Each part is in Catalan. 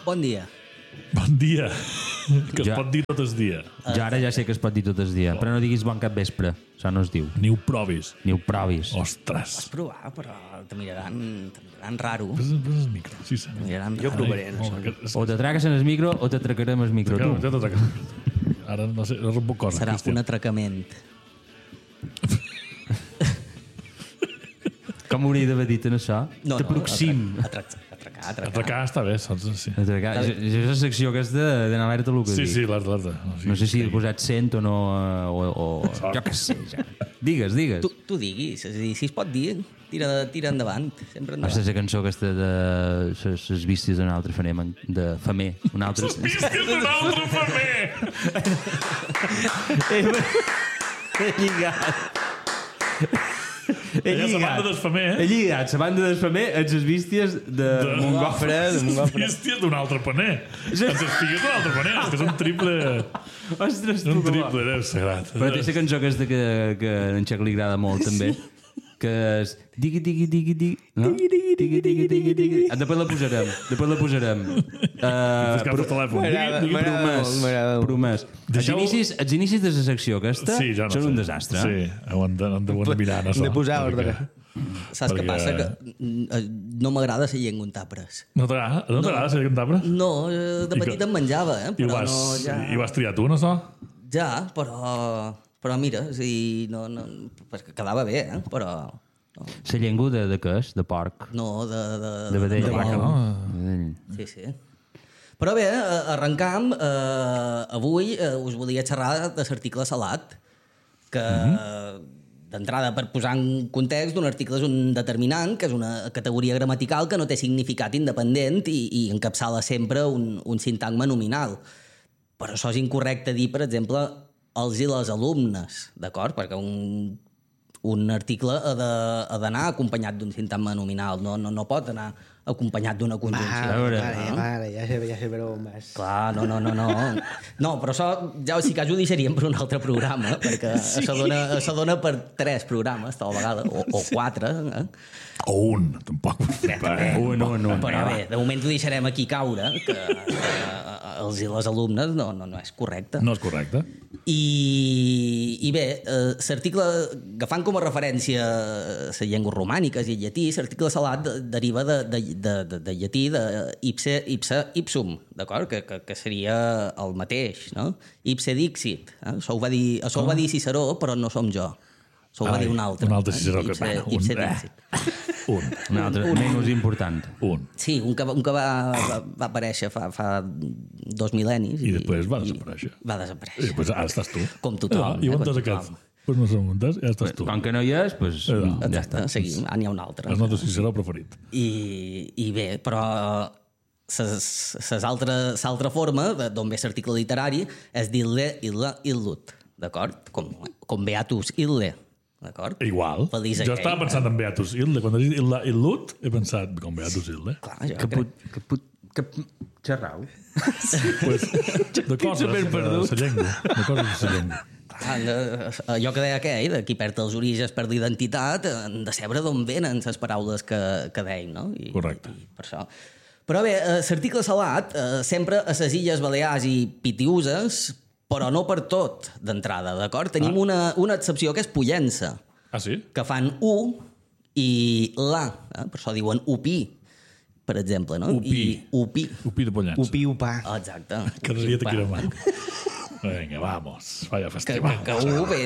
Bon dia. Bon dia. Que es pot dir tot el dia. Jo ara ja sé que es pot dir tot el dia, però no diguis bon cap vespre. Això no es diu. Ni ho provis. Ni ho provis. Ostres. Pots provar, però te miraran raro. Pes el micro. Sí, sí. Jo provaré, no sé. O te tragues en el micro o te tracarem el micro, tu. Ja t'atraca. Ara no sé, no puc cosa. Serà Cristian. un atracament. Com hauria d'haver dit en això? T'aproxim. Atracar. Atracar està bé, saps? Sí, Atracar. És la secció aquesta d'anar alerta el que sí, dic. sí, l'alerta. No sé si he posat 100 o no, o jo què sé, ja. Digues. Tu diguis, és a dir, si es pot dir, tira endavant, sempre endavant. Aquesta és la cançó aquesta de les vistes d'un altre fanem, de Famer. Un altre... Vistes d'un altre famer! He lligat. Allà la banda del famer, He lligat la banda del Famer amb les vísties de Montgofre. Les vistes d'un altre paner. Les espigues d'un altre paner. És que és un triple... Ostres, Un triple, Déu sagrat. Però té la cançó aquesta que a en Xac li agrada molt, també, que és... Digui. No? Digui. Després la posarem. Fes cap al telèfon. Promès. Els inicis de la secció aquesta Sí, ja no són sé. un desastre. Sí, hem de mirar, no Hem de posar ordre. Saps què passa? Que no m'agrada ser llengüentapres. No t'agrada ser cantabra? No, de petit em menjava, I però no... I ho has triat tu, no so? Ja, però mira, o sigui, no, perquè quedava bé, però... La llengua de què és? De porc? No, De vedell. De vaca, no? Sí. Però bé, arrencam. Avui us volia xerrar de l'article Salat, que d'entrada, per posar en context, un article és un determinant, que és una categoria gramatical que no té significat independent i encapçala sempre un sintagma nominal. Però això és incorrecte dir, per exemple, els i les alumnes, d'acord? Perquè un article ha d'anar acompanyat d'un sintagma nominal, no pot anar acompanyat d'una conjunció. Vale, ja sé per on vas. Clar, no. No, però això ja sí que ho deixaríem per un altre programa, perquè això dona per 3 programes, tal vegada, o 4. O un, tampoc. Un. Però bé, de moment ho deixarem aquí caure, que els i les alumnes no és correcte. No és correcte. I bé, l'article, agafant com a referència les llengües romàniques i el llatí, l'article Salat deriva de llatí de ipsum, d'acord? Que seria el mateix, no? Ipse dixit. Això ho va dir Ciceró, però no som jo. Això ho va dir un altre. Un altre Ciceró que Ipse dixit. Un altre, menys important. Sí, un que va aparèixer fa 2 mil·lennis. I després va desaparèixer. Va desaparèixer. I després ara estàs tu. Com tothom. I on estàs aquest? Pues no sé on estàs, ja estàs tu. Com que no hi és, doncs ja està. Seguim, n'hi ha un altre. El nostre Ciceró preferit. I bé, però l'altra forma, d'on ve l'article literari, és d'ille, illut, d'acord? Com Beatus ille, d'acord? Igual. Feliç Jo aquell, estava pensant en Beatus Ilde. Quan has dit Illut, he pensat com Beatus Ilde. Clar, jo crec. Que xerrau. Pues, de coses de la llengua. De coses de la llengua. Allò que deia aquell, de qui perd els orígens per l'identitat, han de saber d'on venen les paraules que deien, no? Correcte. I per això. Però bé, l'article Salat sempre a les Illes Balears i Pitiuses, però no per tot d'entrada, d'acord? Tenim una excepció que és Pollença, Ah, sí? que fan U i la, per això diuen upí, per exemple, no? Upí. I upí. Upí de Pollença. Upí, upà. Exacte. Que no te quiero mal. Venga, vamos. Vaya festival. Que U ve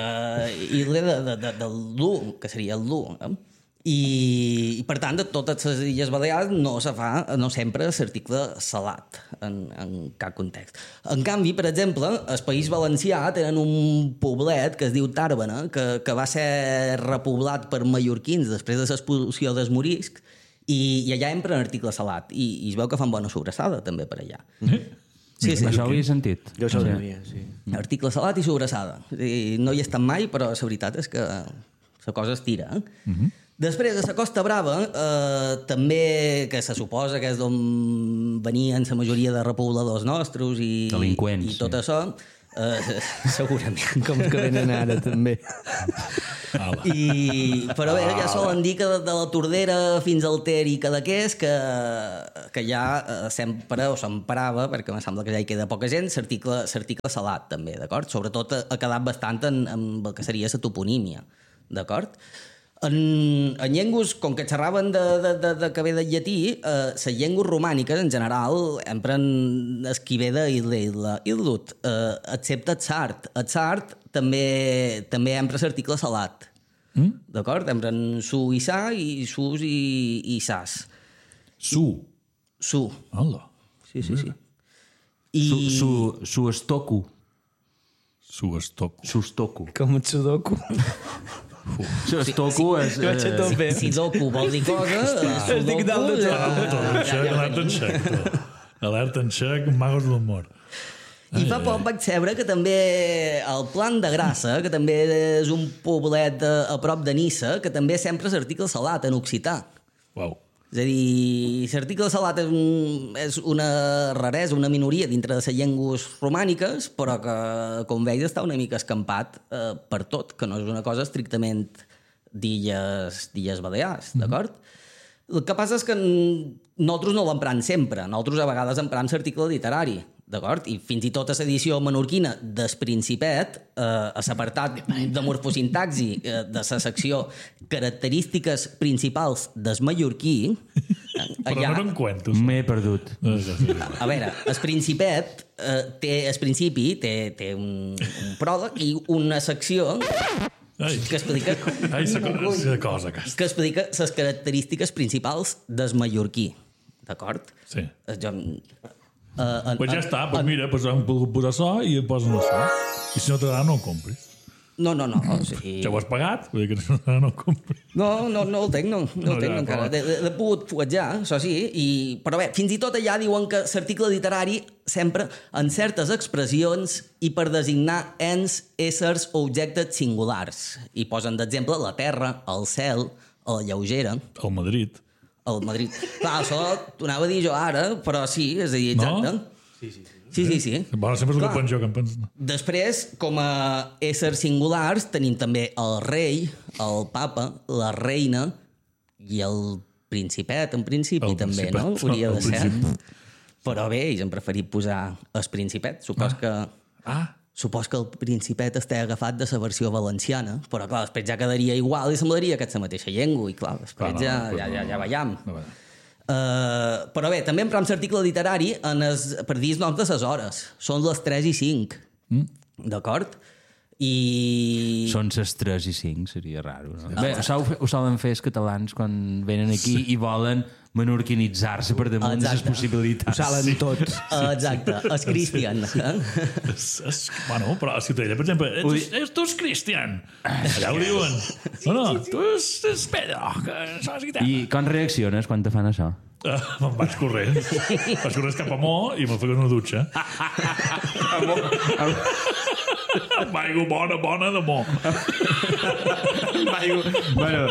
de l'U, que seria l'U. I per tant, de totes les Illes Balears no sempre l'article Salat en cap context. En canvi, per exemple, al País Valencià tenen un poblet que es diu Tàrbena, que va ser repoblat per mallorquins després de l'expulsió dels moriscs, i allà empren article Salat, i es veu que fan bona sobrassada també per allà. Sí. Això ho havia sentit. Jo això ho sabia, sí. Article Salat i sobrassada. No hi he estat mai, però la veritat és que la cosa es tira. Després, a la Costa Brava, també, que se suposa que és d'on venien la majoria de repobladors nostres i Delinqüents, tot això, Segurament. Com que venen ara, també. Però bé, ja solen dir que de la Tordera fins al Ter i Cadaqués que ja sempre, o s'emparava, perquè em sembla que ja hi queda poca gent, s'article salat també, d'acord? Sobretot ha quedat bastant en el que seria la toponímia, d'acord? En llengües, com que xerraven de que ve del llatí, les llengües romàniques en general empren el que ve d'Ildut, excepte el sard. El sard també empra l'article salat. D'acord? Empren su i sa i sus i sas. Su. Hola. Sí. Su estoku. Su estoco. Sustoku. Com el sudoku. Su estoku és... Si doku vol dir cosa, Estic dalt de Alerta en xec. Alerta en xec, magos de l'humor. I fa poc vaig saber que també el Plan de Grassa, que també és un poblet a prop de Nissa, que també sempre s'article salat en occità. Uau. És a dir, l'article salat és una raresa, una minoria dintre de les llengües romàniques, però que, com veus, està una mica escampat per tot, que no és una cosa estrictament d'illes Balears, d'acord? El que passa és que nosaltres no l'emprem sempre, nosaltres a vegades emprem l'article literari, d'acord? I fins i tot a l'edició menorquina del Principet, a l'apartat de morfosintaxi de la secció característiques principals del mallorquí... Però no en cuentos. M'he perdut. A veure, el Principet al principi té un pròleg i una secció que explica les característiques principals del mallorquí, d'acord? Sí. Pues ja està, pues mira, pues hem pogut posar so i posen el so. I si no t'agrada, no el compris. No. O sigui... Ja ho has pagat? Vull dir que si no t'agrada, no el compris. No el tenc encara. L'he pogut fuetjar, això sí, però bé, fins i tot allà diuen que l'article literari sempre en certes expressions i per designar ens, éssers o objectes singulars. I posen d'exemple la terra, el cel, la lleugera... El Madrid. El Madrid. Clar, això t'ho anava a dir jo ara, però sí, és a dir, exacte. No? Sí. Bueno, sempre és el que penso jo, que em penso. Després, com a éssers singulars, tenim també el rei, el papa, la reina i el principet, en principi, El també, principet, no? Hauria de el ser. principet. Però bé, ells han preferit posar el principet. Supos que el Principet està agafat de la versió valenciana, però clar, després ja quedaria igual i semblaria que és la mateixa llengua, i clar, després ja veiem. Però bé, també emprem l'article literari per dir els noms de les hores. Són les 3 i 5, d'acord? I... Són les 3 i 5, seria raro, no? Bé, això ho solen fer els catalans quan venen aquí i volen menorquinitzar-se per damunt de les possibilitats. Ho salen tots. Exacte, és Cristian. Bueno, però a Ciutadella, per exemple, tu ets Cristian. Allà ho diuen. No, tu ets Pedro, que saps guitarra. I com reacciones quan te fan això? Me'n vaig corrents. Vaig corrents cap a Mo i me'n fico en una dutxa. Amb aigua bona de Mo. Bueno,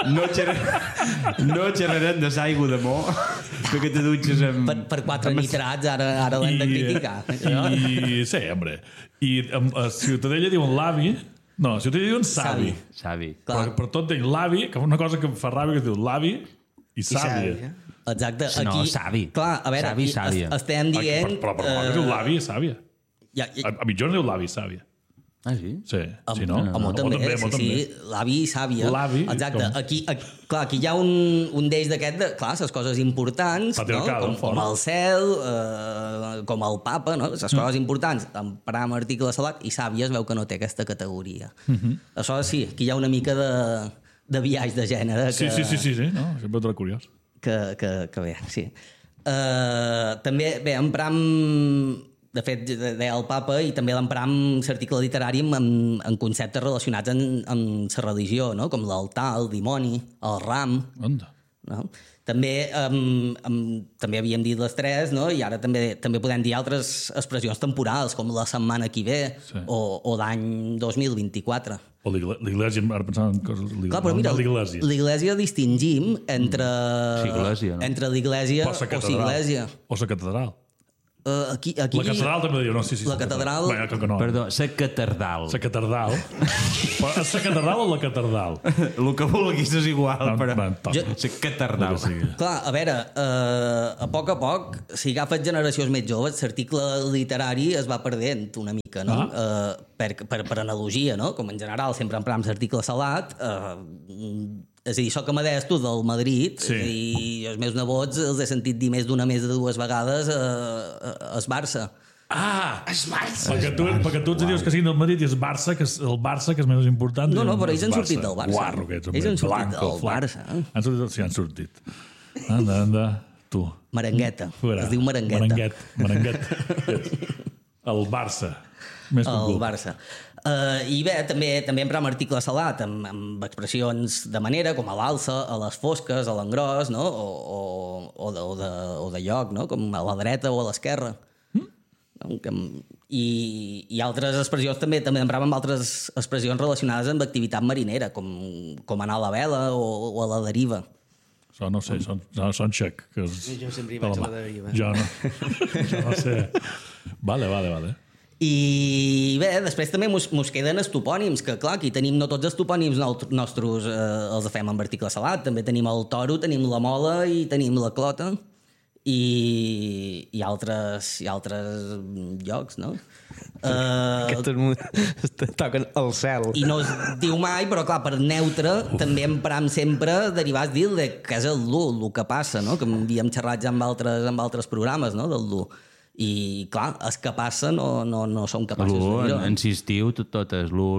no xerrarem de l'aigua de Mo, perquè te dutxes amb... Per 4 nitrats, ara l'hem de criticar. I sí, hombre. I a Ciutadella diuen l'avi. No, a Ciutadella diuen savi. Savi. Però per tot diuen l'avi, que una cosa que em fa ràbia que es diu l'avi i sàvia. Exacte. No, savi. Clar, a veure, savi, sàvia. Estem dient... Però es diu l'avi i sàvia. A mitjons diu l'avi i sàvia. Ah, sí? Sí, sí, no? Home, també, sí. L'avi i sàvia. L'avi. Exacte. Aquí hi ha un d'ells d'aquest, clar, les coses importants, no? Com el cel, com el papa, no? Les coses importants, emprar amb article salat, i sàvia es veu que no té aquesta categoria. Això sí, aquí hi ha una mica de biaix de gènere. Sí, no? Sempre trobo curiós. Que bé, sí. També, bé, empram... De fet, deia el papa, i també l'empram l'article literari en conceptes relacionats amb la religió, no? Com l'altar, el dimoni, el ram. No? També havíem dit les 3, no? I ara també podem dir altres expressions temporals, com la setmana que ve, o l'any 2024. O l'Iglésia, ara pensava en coses... Clar, però mira, l'Iglésia distingim entre l'Iglésia o l'Iglésia. O la catedral. Aquí... La catedral també diu, no? Sí, La catedral... Bé, que no. Perdó, la catedral. La catedral. Però és la catedral o la catedral? El que vulguis és igual, però... La catedral. Clar, a veure, a poc, si agafes generacions més joves, l'article literari es va perdent una mica, no? Per analogia, no? Com en general sempre empram l'article salat, és a dir, això que m'ha dit tu del Madrid, i els meus nebots els he sentit dir més de dues vegades es Barça. Es Barça! Perquè tu ens dius que siguin del Madrid i és Barça, que és el Barça que és més important. No, però ells han sortit del Barça. Guarro, que ets. Ells han sortit del Barça. Sí, han sortit. Anda, tu. Merengueta. Es diu Merengueta. Merenguet. El Barça. Més el Barça. I bé, també empram article salat amb expressions de manera com a l'alça, a les fosques, a l'engròs, no? o de lloc, no? Com a la dreta o a l'esquerra. I altres expressions també empram amb altres expressions relacionades amb activitat marinera, com anar a la vela o a la deriva. Això no sé, són xec. Jo sempre hi vaig a la deriva. Jo no sé. Vale. I bé, després també mos queden els topònims, que clar, aquí tenim no tots els topònims nostres els fem amb article salat, també tenim el toro, tenim la mola i tenim la clota i altres llocs, no? Que tot el món toquen al cel. I no es diu mai, però clar, per neutre també empram sempre derivats d'il, que és el que passa, no? Que havíem xerrat ja amb altres programes, no? Del lu. I clar, els que passen no som capaços de dir-ho. Insistiu, tot és lu.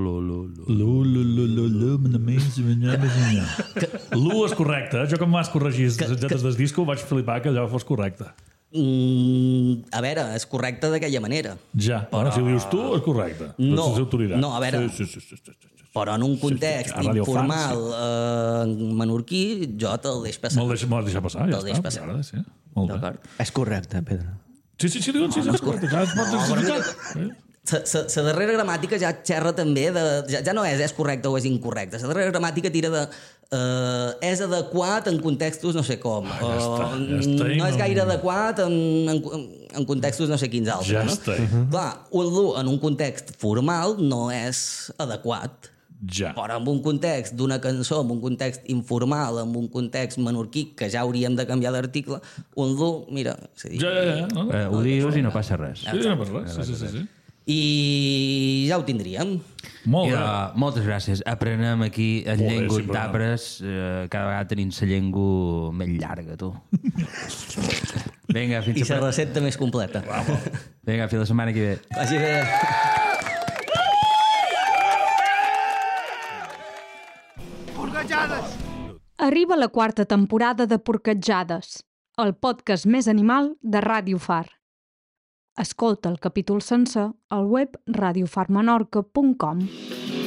Lu és correcte. Jo com m'has corregit les jetes del disco vaig flipar que allò fos correcte. A veure, és correcte d'aquella manera. Ja, però si ho dius tu és correcte. No, a veure... Però en un context informal menorquí, jo te'l deix passar. Me'l deixa passar, ja està. Molt bé. És correcte, Pedro. Sí, diuen, sí, és correcte. Ja es pot justificar. La darrera gramàtica ja xerra també de... Ja no és correcte o és incorrecte. La darrera gramàtica tira de... és adequat en contextos no sé com. No és gaire adequat en contextos no sé quins altres. Ja està. Clar, un lu en un context formal no és adequat. Ja. Però en un context d'una cançó, en un context informal, en un context menorquí, que ja hauríem de canviar d'article, un lu, mira... Ja. Ho dius i no passa res. Sí, no passa res. Sí. I ja ho tindríem. Molt bé. Moltes gràcies. Aprenem aquí en llengua d'arbres. Cada vegada tenim la llengua més llarga, tu. Vinga, fins I la recepta més completa. Vinga, fins la setmana que ve. Vagi bé. Arriba la quarta temporada de Porquetjades, el podcast més animal de Ràdio Far. Escolta el capítol sencer al web radiofarmenorca.com.